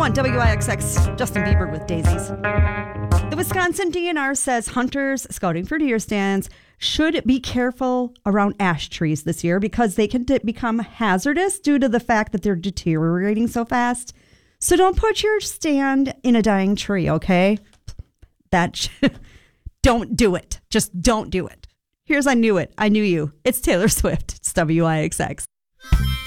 101 WIXX, Justin Bieber with Daisies. The Wisconsin DNR says hunters scouting for deer stands should be careful around ash trees this year because they can become hazardous due to the fact that they're deteriorating so fast. So don't put your stand in a dying tree, okay? Don't do it. Just don't do it. Here's I Knew It. I Knew You. It's Taylor Swift. It's WIXX.